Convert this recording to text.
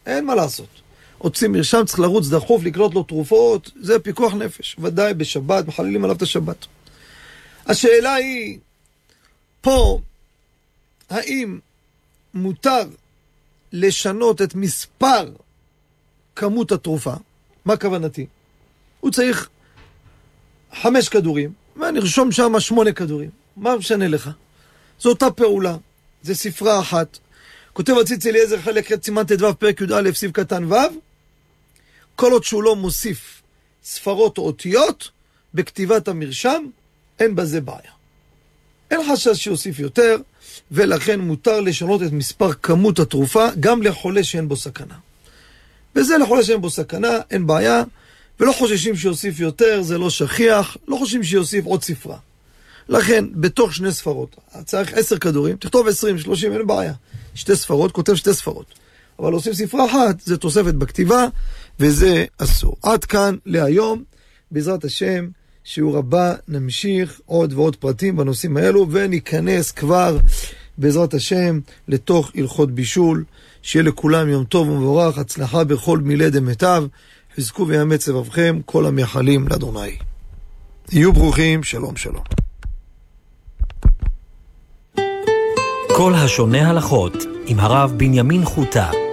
אין מה לעשות. הוצאים מרשם, צריך לרוץ דחוף, לקנות לו תרופות, זה פיקוח נפש. ודאי בשבת, מחללים עליו את השבת. השאלה היא, פה, האם מותר לשנות את מספר כמות התרופה? מה כוונתי? הוא צריך 5 כדורים, ונרשום שם 8 כדורים. מה משנה לך? זו אותה פעולה, זה ספרה אחת. כותב הציץ אליעזר חלק ח' סימן ט"ו פרק י"א סעיף קטן ו', כל עוד שהוא לא מוסיף ספרות או אותיות בכתיבת המרשם, אין בזה בעיה. אין חשש שיוסיף יותר, ולכן מותר לשנות את מספר כמות התרופה גם לחולה שאין בו סכנה. וזה לחולה שאין בו סכנה, אין בעיה, ולא חוששים שיוסיף יותר, זה לא שכיח, לא חושבים שיוסיף עוד ספרה. לכן, בתוך 2 ספרות, צריך 10 כדורים, תכתוב 20, 30, אין בעיה. 2 ספרות, כותב 2 ספרות. אבל להוסיף ספרה אחת, זה תוספת בכתיבה, וזה אסור. עד כאן להיום, בעזרת השם, שיעור הבא, נמשיך עוד ועוד פרטים בנושאים האלו, וניכנס כבר, בעזרת השם, לתוך הלכות בישול. שיהיה לכולם יום טוב ומבורך, הצלחה בכל מילי דמיטב, חזקו ויאמץ לבבכם כל המייחלים לאדוני. יהיו ברוכים, שלום שלום. כל השונה הלכות עם הרב בנימין חוטה.